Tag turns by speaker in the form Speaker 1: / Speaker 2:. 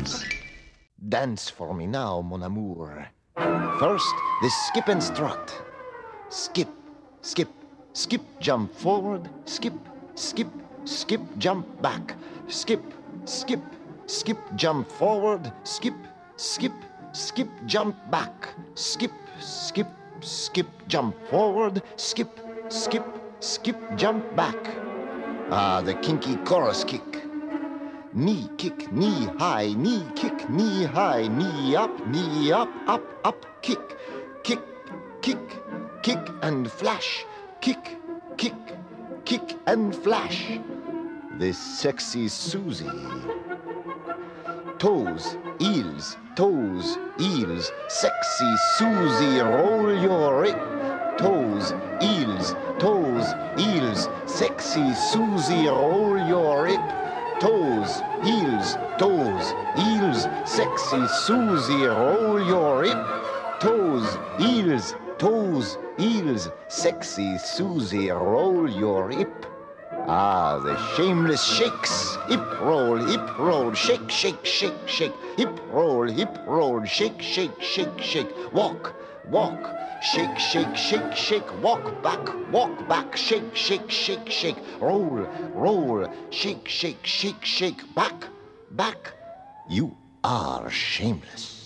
Speaker 1: Brothers.
Speaker 2: Dance for me now, mon amour. First, the skip and strut. Skip, skip, skip, jump forward. Skip, skip, skip, jump back. Skip, skip, skip, jump forward. Skip, skip, skip, jump back. Skip, skip, skip, jump forward. Skip, skip, skip, jump back. Ah, the kinky chorus kick. Knee kick, knee high, knee kick, knee high, knee up, up, up, kick, kick, kick, kick and flash, kick, kick, kick and flash. The sexy Susie. Toes, eels, sexy Susie, roll your hip. Toes, eels, sexy Susie, roll your hip. Toes, eels, sexy Susie, roll your hip. Toes, eels, sexy Susie, roll your hip. Ah, the shameless shakes. Hip roll, shake, shake, shake, shake. Hip roll, shake, shake, shake, shake. Walk, walk, shake, shake, shake, shake. Walk back, shake, shake, shake, shake. Roll, roll, shake, shake, shake, shake. Back, back. You are shameless.